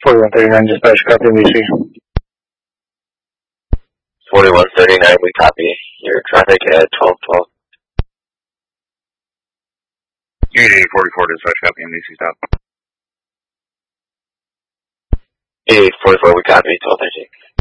4139 dispatch, copy NBC. 4139, we copy. Your traffic at 1212. Unit 844 dispatch, copy NBC stop. 844, we copy. 1213.